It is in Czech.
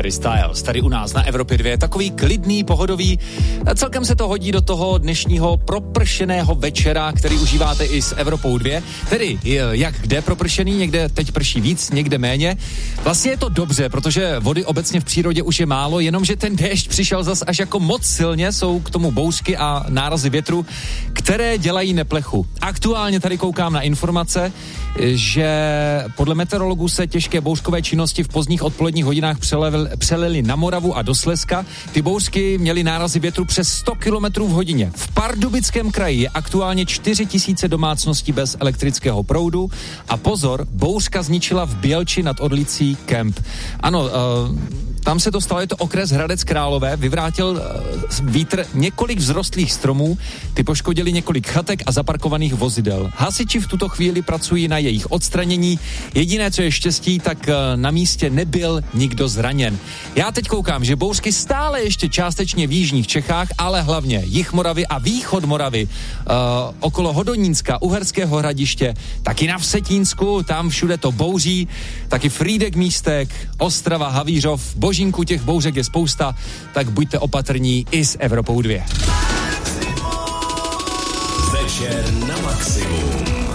Harry Styles, tady u nás na Evropě 2, takový klidný, pohodový, celkem se to hodí do toho dnešního propršeného večera, který užíváte i s Evropou 2, tedy jak kde propršený, někde teď prší víc, někde méně. Vlastně je to dobře, protože vody obecně v přírodě už je málo, jenomže ten déšť přišel zas až jako moc silně, jsou k tomu bouřky a nárazy větru, které dělají neplechu. Aktuálně tady koukám na informace, že podle meteorologů se těžké bouřkové činnosti v pozdních odpoledních hodinách přelily na Moravu a do Slezska. Ty bouřky měly nárazy větru přes 100 km v hodině. V Pardubickém kraji je aktuálně 4 000 domácností bez elektrického proudu a pozor, bouřka zničila v Bělči nad Orlicí kemp. Ano, tam se to stalo, je to okres Hradec Králové, vyvrátil vítr několik vzrostlých stromů, ty poškodili několik chatek a zaparkovaných vozidel. Hasiči v tuto chvíli pracují na jejich odstranění. Jediné, co je štěstí, tak na místě nebyl nikdo zraněn. Já teď koukám, že bouřky stále ještě částečně v jižních Čechách, ale hlavně jih Moravy a východ Moravy, okolo Hodonínska, Uherského Hradiště, taky na Vsetínsku, tam všude to bouří, taky Frýdek Místek, Ostrava, Havířov, Božínku, těch bouřek je spousta, tak buďte opatrní i s Evropou 2. Večer na maximum.